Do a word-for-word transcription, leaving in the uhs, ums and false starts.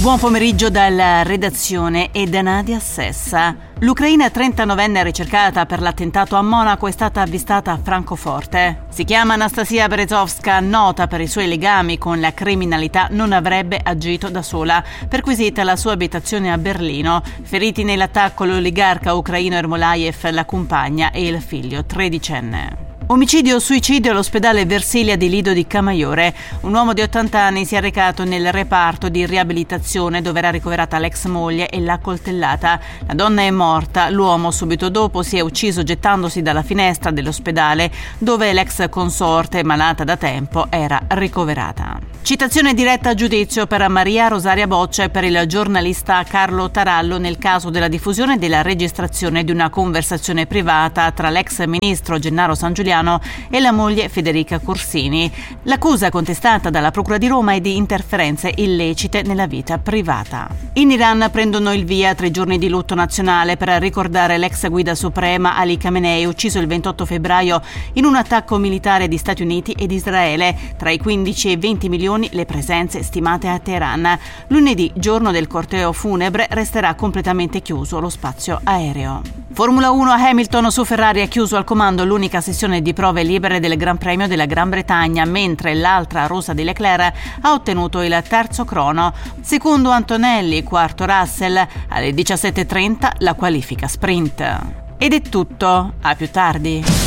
Buon pomeriggio dalla redazione e da Nadia Sessa. L'Ucraina trentanovenne ricercata per l'attentato a Monaco è stata avvistata a Francoforte. Si chiama Anastasia Berezovska, nota per i suoi legami con la criminalità, non avrebbe agito da sola. Perquisita la sua abitazione a Berlino. Feriti nell'attacco l'oligarca ucraino Ermolayev, la compagna e il figlio tredicenne. Omicidio o suicidio all'ospedale Versilia di Lido di Camaiore. Un uomo di ottanta anni si è recato nel reparto di riabilitazione dove era ricoverata l'ex moglie e l'ha coltellata. La donna è morta, l'uomo subito dopo si è ucciso gettandosi dalla finestra dell'ospedale dove l'ex consorte, malata da tempo, era ricoverata. Citazione diretta a giudizio per Maria Rosaria Boccia e per il giornalista Carlo Tarallo nel caso della diffusione della registrazione di una conversazione privata tra l'ex ministro Gennaro San Giuliano e la moglie Federica Corsini. L'accusa contestata dalla Procura di Roma è di interferenze illecite nella vita privata. In Iran prendono il via tre giorni di lutto nazionale per ricordare l'ex guida suprema Ali Khamenei, ucciso il ventotto febbraio in un attacco militare di Stati Uniti ed Israele. Tra i quindici e i venti milioni le presenze stimate a Teheran. Lunedì, giorno del corteo funebre, resterà completamente chiuso lo spazio aereo. Formula uno, Hamilton su Ferrari ha chiuso al comando l'unica sessione di prove libere del Gran Premio della Gran Bretagna, mentre l'altra rosa di Leclerc ha ottenuto il terzo crono. Secondo Antonelli, quarto Russell, alle diciassette e trenta la qualifica sprint. Ed è tutto, a più tardi.